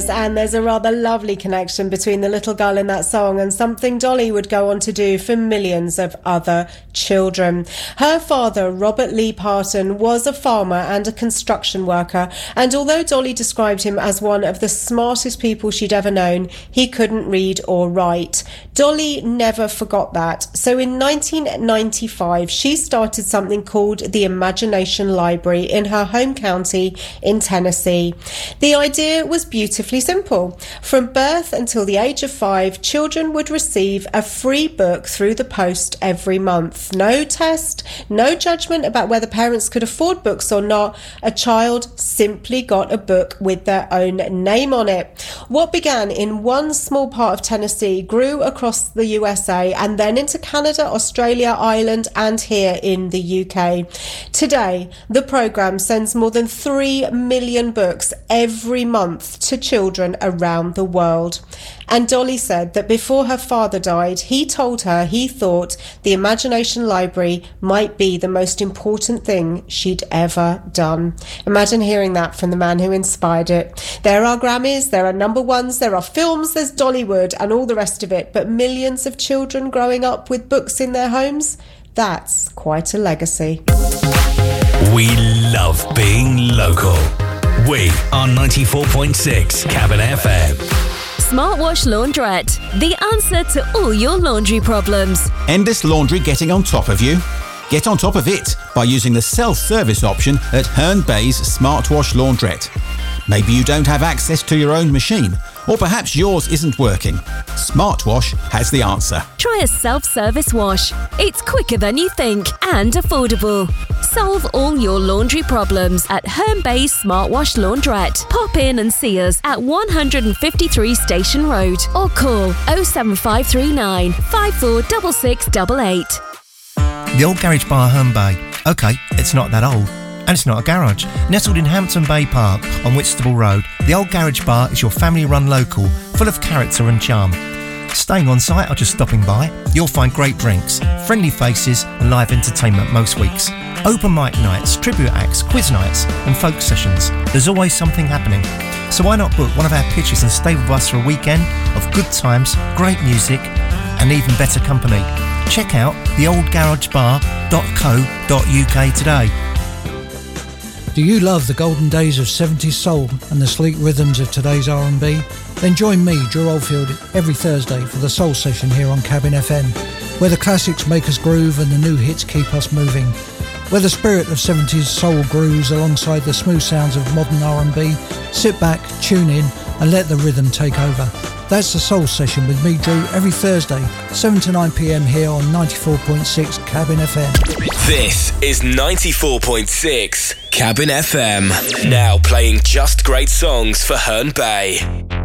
And there's a rather lovely connection between the little girl in that song and something Dolly would go on to do for millions of other children. Her father, Robert Lee Parton, was a farmer and a construction worker, and although Dolly described him as one of the smartest people she'd ever known, he couldn't read or write. Dolly never forgot that. So in 1995, she started something called the Imagination Library in her home county in Tennessee. The idea was beautifully simple. From birth until the age of 5, children would receive a free book through the post every month. No test, no judgment about whether parents could afford books or not. A child simply got a book with their own name on it. What began in one small part of Tennessee grew across the USA and then into Canada, Australia, Ireland and here in the UK. Today, the programme sends more than 3 million books every month to children around the world. And Dolly said that before her father died, he told her he thought the Imagination Library might be the most important thing she'd ever done. Imagine hearing that from the man who inspired it. There are Grammys, there are number ones, there are films, there's Dollywood and all the rest of it, but millions of children growing up with books in their homes? That's quite a legacy. We love being local. We are 94.6 Cabin FM. Smartwash Laundrette, the answer to all your laundry problems. Endless laundry getting on top of you? Get on top of it by using the self-service option at Herne Bay's Smartwash Laundrette. Maybe you don't have access to your own machine, or perhaps yours isn't working. Smartwash has the answer. Try a self-service wash. It's quicker than you think and affordable. Solve all your laundry problems at Herne Bay's Smartwash Laundrette. Pop in and see us at 153 Station Road or call 07539 546688. The Old Garage Bar, Herne Bay. OK, it's not that old. And it's not a garage. Nestled in Hampton Bay Park on Whitstable Road, the Old Garage Bar is your family-run local, full of character and charm. Staying on site or just stopping by, you'll find great drinks, friendly faces and live entertainment most weeks. Open mic nights, tribute acts, quiz nights and folk sessions. There's always something happening. So why not book one of our pitches and stay with us for a weekend of good times, great music and even better company. Check out theoldgaragebar.co.uk today. Do you love the golden days of 70s soul and the sleek rhythms of today's R&B? Then join me, Drew Oldfield, every Thursday for the Soul Session here on Cabin FM, where the classics make us groove and the new hits keep us moving. Where the spirit of 70s soul grooves alongside the smooth sounds of modern R&B. Sit back, tune in and let the rhythm take over. That's the Soul Session with me, Drew, every Thursday, 7 to 9 p.m. here on 94.6 Cabin FM. This is 94.6 Cabin FM. Now playing just great songs for Herne Bay.